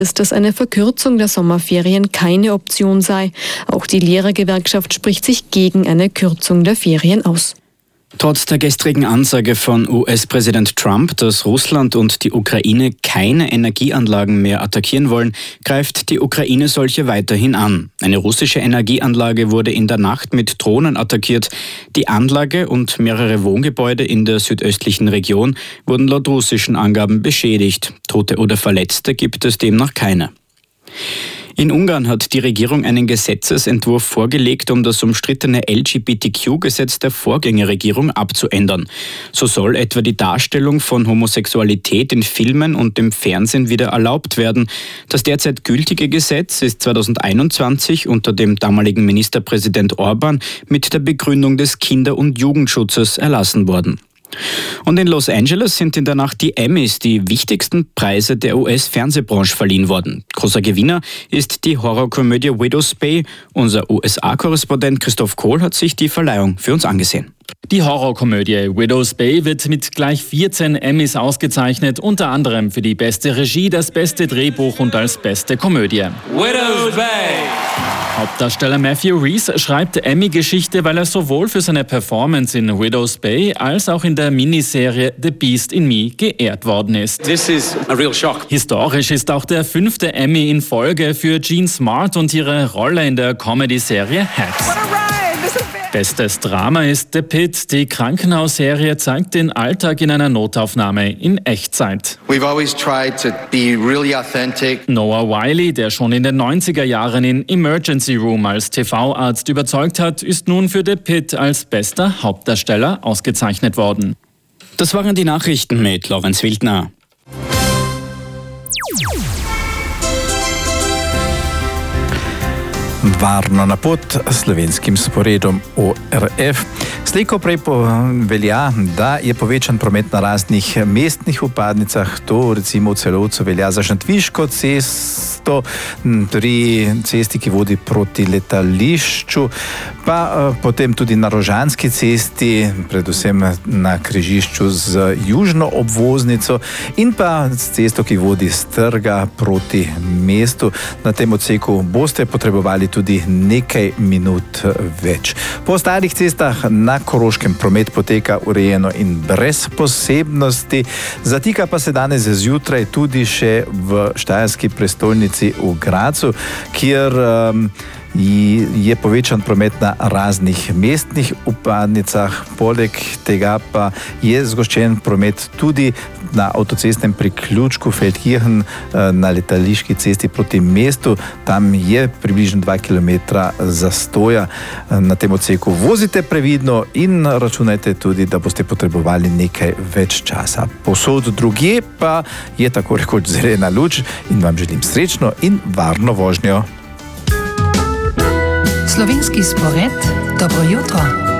dass eine Verkürzung der Sommerferien keine Option sei. Auch die Lehrergewerkschaft spricht sich gegen eine Kürzung der Ferien aus. Trotz der gestrigen Ansage von US-Präsident Trump, dass Russland und die Ukraine keine Energieanlagen mehr attackieren wollen, greift die Ukraine solche weiterhin an. Eine russische Energieanlage wurde in der Nacht mit Drohnen attackiert. Die Anlage und mehrere Wohngebäude in der südöstlichen Region wurden laut russischen Angaben beschädigt. Tote oder Verletzte gibt es demnach keine. In Ungarn hat die Regierung einen Gesetzesentwurf vorgelegt, um das umstrittene LGBTQ-Gesetz der Vorgängerregierung abzuändern. So soll etwa die Darstellung von Homosexualität in Filmen und im Fernsehen wieder erlaubt werden. Das derzeit gültige Gesetz ist 2021 unter dem damaligen Ministerpräsident Orban mit der Begründung des Kinder- und Jugendschutzes erlassen worden. Und in Los Angeles sind in der Nacht die Emmys, die wichtigsten Preise der US-Fernsehbranche, verliehen worden. Großer Gewinner ist die Horrorkomödie Widow's Bay. Unser USA-Korrespondent Christoph Kohl hat sich die Verleihung für uns angesehen. Die Horrorkomödie Widow's Bay wird mit gleich 14 Emmys ausgezeichnet, unter anderem für die beste Regie, das beste Drehbuch und als beste Komödie. Widow's Bay! Hauptdarsteller Matthew Rhys schreibt Emmy-Geschichte, weil er sowohl für seine Performance in Widow's Bay als auch in der Miniserie The Beast in Me geehrt worden ist. This is a real shock. Historisch ist auch der 5. Emmy in Folge für Jean Smart und ihre Rolle in der Comedy-Serie Hacks. Bestes Drama ist The Pit. Die Krankenhausserie zeigt den Alltag in einer Notaufnahme in Echtzeit. We've always tried to be really authentic. Noah Wyle, der schon in den 90er Jahren in Emergency Room als TV-Arzt überzeugt hat, ist nun für The Pit als bester Hauptdarsteller ausgezeichnet worden. Das waren die Nachrichten mit Lorenz Wildner. Varno na pot slovenskim sporedom ORF. Slej ko prej velja, da je povečan promet na raznih mestnih vpadnicah, to recimo v Celovcu velja za Šentviško cesto, pri cesti, ki vodi proti letališču, pa potem tudi na Rožanski cesti, predvsem na križišču z južno obvoznico in pa cesto, ki vodi z trga proti mestu. Na tem odseku boste potrebovali tudi nekaj minut več. Po ostalih cestah na Koroškem promet poteka urejeno in brez posebnosti. Zatika pa se danes zjutraj tudi še v štajerski prestolnici v Gradcu, kjer je povečan promet na raznih mestnih vpadnicah. Poleg tega pa je zgoščen promet tudi na avtocestnem priključku Feldkirchen na letališki cesti proti mestu. Tam je približno 2 km zastoja na tem odseku. Vozite previdno in računajte tudi, da boste potrebovali nekaj več časa. Povsod drugje pa je tako rekoč zelena luč in vam želim srečno in varno vožnjo. Slovenski spored, dobro jutro.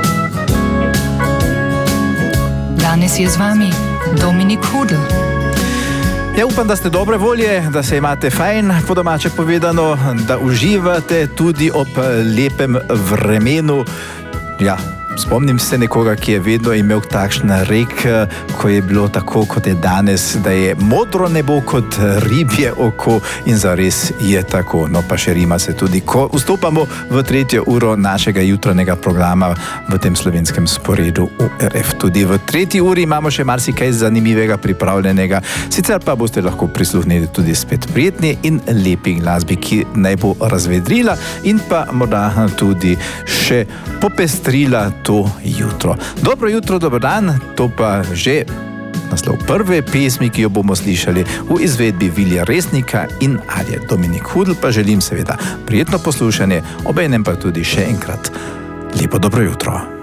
Danes je z vami Dominik Hudl. Ja, upam, da ste dobre volje, da se imate fajn, po domače povedano, da uživate tudi ob lepem vremenu. Ja, spomnim se nekoga, ki je vedno imel takšen rek, ko je bilo tako, kot je danes, da je modro nebo kot ribje oko in zares je tako. No pa še rima se tudi, ko vstopamo v 3. uro našega jutranjega programa v tem slovenskem sporedu ORF. Tudi v 3. uri imamo še marsikaj zanimivega pripravljenega, sicer pa boste lahko prisluhnili tudi spet prijetni in lepi glasbi, ki naj bo razvedrila in pa morda tudi še popestrila to jutro. Dobro jutro, dober dan, to pa že naslov prve pesmi, ki jo bomo slišali v izvedbi Vilija Resnika in Alje. Dominik Hudl pa želim seveda prijetno poslušanje, obenem pa tudi še enkrat lepo dobro jutro.